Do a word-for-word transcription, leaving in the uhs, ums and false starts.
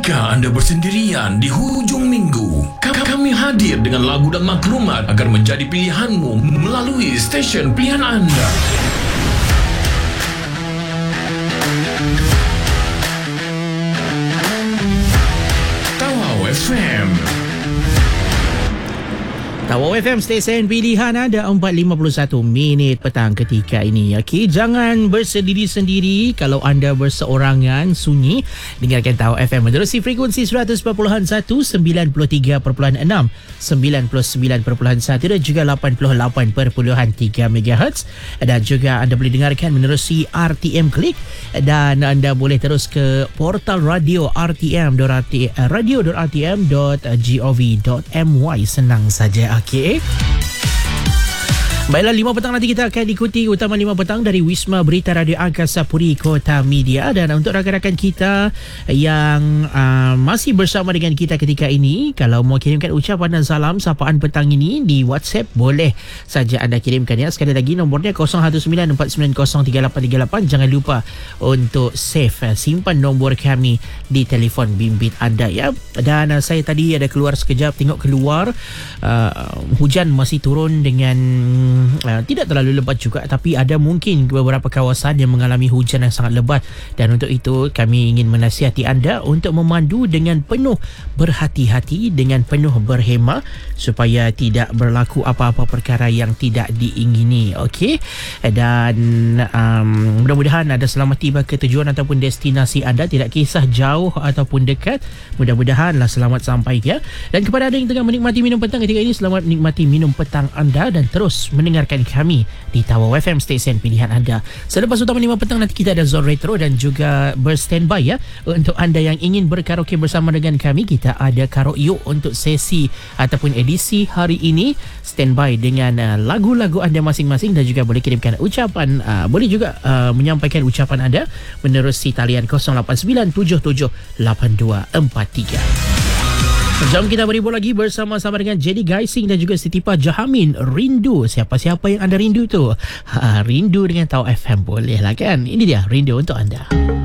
Jika anda bersendirian di hujung minggu, kami hadir dengan lagu dan maklumat agar menjadi pilihanmu melalui stesen pilihan anda. Tawau F M. Tawau F M, stesen pilihan anda, empat lima puluh satu minit petang ketika ini. Okey, jangan bersendiri sendiri. Kalau anda berseorangan, sunyi, dengarkan Tawau F M menerusi frekuensi seratus empat puluh satu, sembilan puluh tiga perpuluhan enam, sembilan puluh sembilan perpuluhan satu dan juga lapan puluh lapan perpuluhan tiga megahertz. Dan juga anda boleh dengarkan menerusi R T M Klik, dan anda boleh terus ke portal radio r t m dot radio dot r t m dot gov dot my. Senang saja. Okey. Baiklah, lima petang nanti kita akan ikuti utama lima petang dari Wisma Berita Radio Angkasa Puri Kota Media. Dan untuk rakan-rakan kita yang uh, masih bersama dengan kita ketika ini, kalau mau kirimkan ucapan dan salam sapaan petang ini di WhatsApp, boleh saja anda kirimkan ya. Sekali lagi nombornya kosong satu sembilan empat sembilan kosong tiga lapan tiga lapan. Jangan lupa untuk save, simpan nombor kami di telefon bimbit anda ya. Dan uh, saya tadi ada keluar sekejap, tengok keluar, uh, hujan masih turun dengan Uh, tidak terlalu lebat juga, tapi ada mungkin beberapa kawasan yang mengalami hujan yang sangat lebat. Dan untuk itu kami ingin menasihati anda untuk memandu dengan penuh berhati-hati, dengan penuh berhemah, supaya tidak berlaku apa-apa perkara yang tidak diingini. Okey, dan um, mudah-mudahan anda selamat tiba ke tujuan ataupun destinasi anda, tidak kisah jauh ataupun dekat. Mudah-mudahanlah selamat sampai ya. Dan kepada anda yang tengah menikmati minum petang ketika ini, selamat menikmati minum petang anda dan terus mendengarkan kami di Tawau F M, stesen pilihan anda. Selepas utama lima petang nanti kita ada zone retro dan juga berstandby ya. Untuk anda yang ingin berkaraoke bersama dengan kami, kita ada karaoke untuk sesi ataupun edisi hari ini. Standby dengan uh, lagu-lagu anda masing-masing dan juga boleh kirimkan ucapan, uh, boleh juga uh, menyampaikan ucapan anda menerusi talian kosong lapan sembilan tujuh tujuh lapan dua empat tiga. Jom kita berhibur lagi bersama-sama dengan Jadi Gaising dan juga Siti Pah Jahamin. Rindu. Siapa-siapa yang anda rindu tu? Ha, rindu dengan Tawau F M, boleh lah kan? Ini dia Rindu untuk anda.